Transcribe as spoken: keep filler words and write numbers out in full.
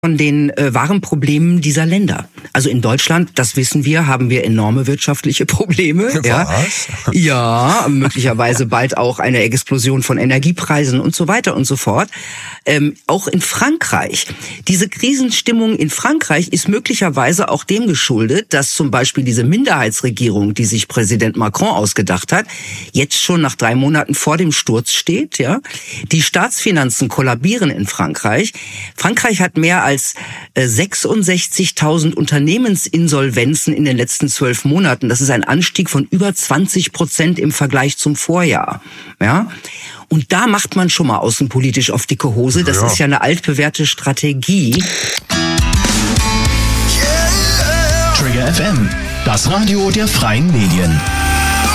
von den äh, wahren Problemen dieser Länder. Also in Deutschland, das wissen wir, haben wir enorme wirtschaftliche Probleme. Was? Ja, ja, möglicherweise bald auch eine Explosion von Energiepreisen und so weiter und so fort. Ähm, auch in Frankreich. Diese Krisenstimmung in Frankreich ist möglicherweise auch dem geschuldet, dass zum Beispiel diese Minderheitsregierung, die sich Präsident Macron ausgedacht hat, jetzt schon nach drei Monaten vor dem Sturz steht. Ja, die Staatsfinanzen kollabieren in Frankreich. Frankreich hat mehr als sechsundsechzigtausend Unternehmensinsolvenzen in den letzten zwölf Monaten. Das ist ein Anstieg von über zwanzig Prozent im Vergleich zum Vorjahr. Ja. Und da macht man schon mal außenpolitisch auf dicke Hose. Das ja. ist ja eine altbewährte Strategie. Trigger F M, das Radio der freien Medien.